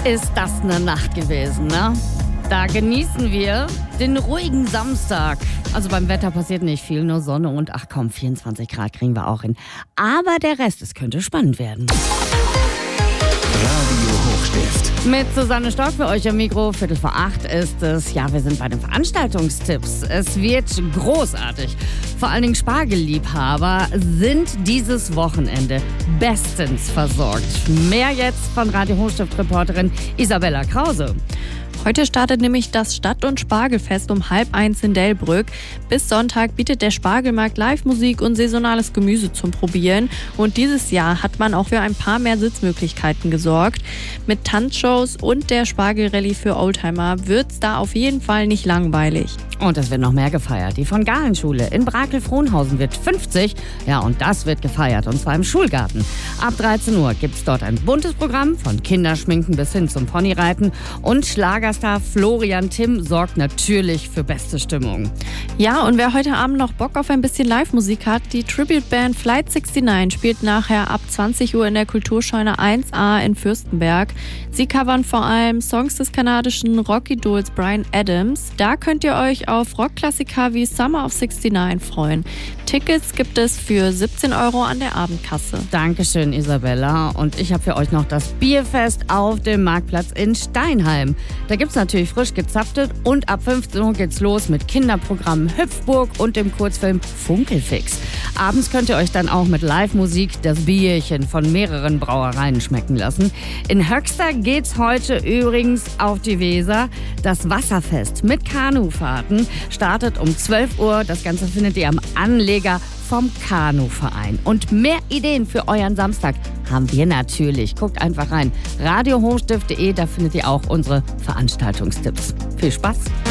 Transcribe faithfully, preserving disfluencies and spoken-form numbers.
Ist das eine Nacht gewesen, ne? Da genießen wir den ruhigen Samstag. Also beim Wetter passiert nicht viel, nur Sonne und ach komm, vierundzwanzig Grad kriegen wir auch hin. Aber der Rest, es könnte spannend werden. Radio Hochstift. Mit Susanne Stock für euch am Mikro. Viertel vor acht ist es. Ja, wir sind bei den Veranstaltungstipps. Es wird großartig. Vor allen Dingen Spargelliebhaber sind dieses Wochenende bestens versorgt. Mehr jetzt von Radio Hochstift-Reporterin Isabella Krause. Heute startet nämlich das Stadt- und Spargelfest um halb eins in Delbrück. Bis Sonntag bietet der Spargelmarkt Live-Musik und saisonales Gemüse zum Probieren. Und dieses Jahr hat man auch für ein paar mehr Sitzmöglichkeiten gesorgt. Mit Tanzshows und der Spargelrallye für Oldtimer wird's da auf jeden Fall nicht langweilig. Und es wird noch mehr gefeiert. Die von Gahlen-Schule in Brakel-Frohnhausen wird fünfzig. Ja, und das wird gefeiert, und zwar im Schulgarten. Ab dreizehn Uhr gibt's dort ein buntes Programm, von Kinderschminken bis hin zum Ponyreiten. Und Schlagerstar Florian Timm sorgt natürlich für beste Stimmung. Ja, und wer heute Abend noch Bock auf ein bisschen Live-Musik hat, die Tribute-Band Flight neunundsechzig spielt nachher ab zwanzig Uhr in der Kulturscheune eins a in Fürstenberg. Sie covern vor allem Songs des kanadischen Rock-Idols Bryan Adams. Da könnt ihr euch auf Rockklassiker wie Summer of sixty-nine freuen. Tickets gibt es für siebzehn Euro an der Abendkasse. Dankeschön, Isabella. Und ich habe für euch noch das Bierfest auf dem Marktplatz in Steinheim. Da gibt's natürlich frisch gezapftet und ab fünfzehn Uhr geht's los mit Kinderprogrammen Hüpfburg und dem Kurzfilm Funkelfix. Abends könnt ihr euch dann auch mit Live-Musik das Bierchen von mehreren Brauereien schmecken lassen. In Höxter geht's heute übrigens auf die Weser. Das Wasserfest mit Kanufahrten startet um zwölf Uhr. Das Ganze findet ihr am Anleger vom Kanuverein. Und mehr Ideen für euren Samstag haben wir natürlich. Guckt einfach rein. radio hochstift punkt de, da findet ihr auch unsere Veranstaltungstipps. Viel Spaß!